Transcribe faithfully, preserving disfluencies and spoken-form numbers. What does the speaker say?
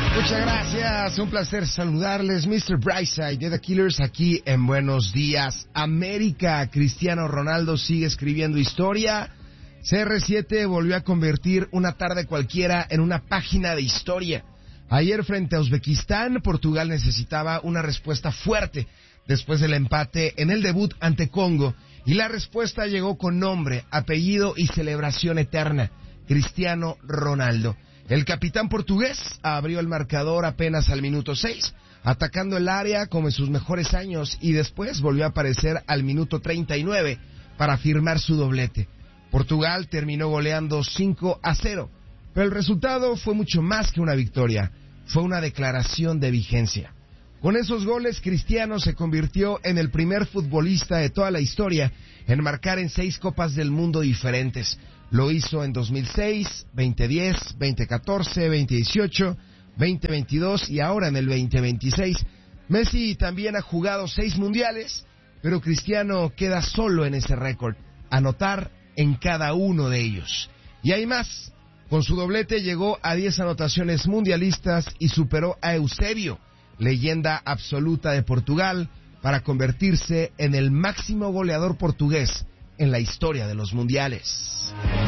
Muchas gracias, un placer saludarles, mister Brightside de The Killers aquí en Buenos Días América. Cristiano Ronaldo sigue escribiendo historia. C R siete volvió a convertir una tarde cualquiera en una página de historia. Ayer frente a Uzbekistán, Portugal necesitaba una respuesta fuerte después del empate en el debut ante Congo, y la respuesta llegó con nombre, apellido y celebración eterna: Cristiano Ronaldo. El capitán portugués abrió el marcador apenas al minuto seis, atacando el área como en sus mejores años, y después volvió a aparecer al minuto treinta y nueve para firmar su doblete. Portugal terminó goleando cinco a cero, pero el resultado fue mucho más que una victoria, fue una declaración de vigencia. Con esos goles, Cristiano se convirtió en el primer futbolista de toda la historia en marcar en seis Copas del Mundo diferentes. Lo hizo en dos mil seis, veinte diez, veinte catorce, veinte dieciocho, veinte veintidós y ahora en el veinte veintiséis. Messi también ha jugado seis mundiales, pero Cristiano queda solo en ese récord: anotar en cada uno de ellos. Y hay más. Con su doblete llegó a diez anotaciones mundialistas y superó a Eusebio, leyenda absoluta de Portugal, para convertirse en el máximo goleador portugués en la historia de los mundiales.